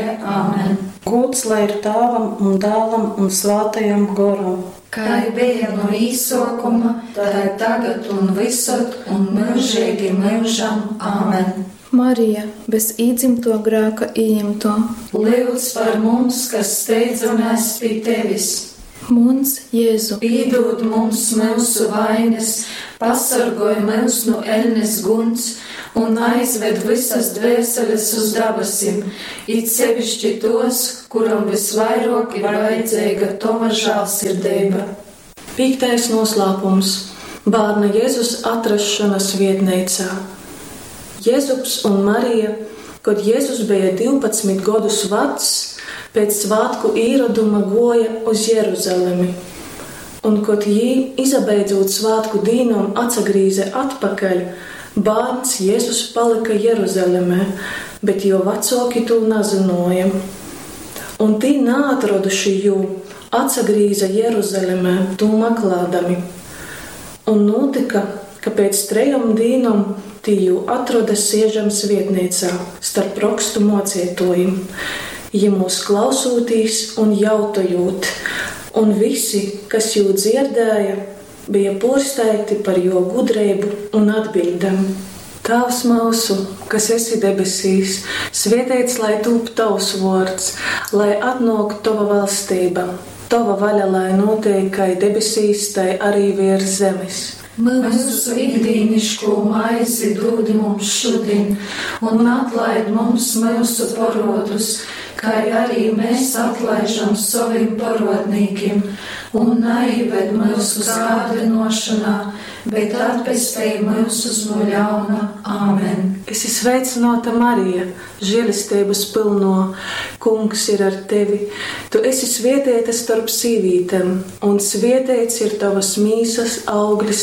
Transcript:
Āmen. Gods lai ir Tēvam un Dēlam un Svētajam Goram. Kā bija no īsākuma, tā ir tagad un visur un mūžīgi mūžam. Āmen. Marija, bez īdzimto grēka ieņemto, Lūdz par mums, kas steidzamies pie tevis. Mums, Jēzu, Piedod mums mūsu vainas, pasargoj mūs no ēnes guns un aizved visas dvēseles uz dabasim, it sevišķi tos, kuram visvairāk ir vajadzīga tava žēlsirdība. 5. noslēpums - Bērna Jēzus atrašanās vietnīcā. Jēzus un Marija, kad Jēzus bija 12 gadus vecs, pēc svētku ieraduma goja uz Jeruzalemi. Un, kad viņi izabeidzot svētku dīnām atsagrīze atpakaļ, bērns Jēzus palika Jeruzalemē, bet jo vecāki to nezināja. Un tī neatraduši jū, atsagrīza Jeruzalemē, to meklēdami. Un notika, ka pēc 3 dīnām tī jū atrada siežams vietnīcā starp rakstu mocītojiem. Ja mūs klausūtīs un jautājot, un visi, kas jū dzirdēja, bija porsteigti par jo gudrību un atbildēm. Tēvs mūsu, kas esi debesīs, svētīts lai tūp tavs vārds, lai atnāk tava valstība, tava vaļa lai notiek kā debesīs, tai arī virs zemes. Mūsu ikdienišķo maizi dod mums šodien, un atlaid mums mūsu parodus, kā arī mēs atlaižam saviem parodnīkiem, un neieved mūsu kārdinošanā, bet atpestī mūs no ļauna. Āmen. Es esmu sveicināta Marija, žēlistības pilno, Kungs ir ar tevi. Tu esi svētīta starp sīvītēm, un svētīts ir tavas mīsas auglis,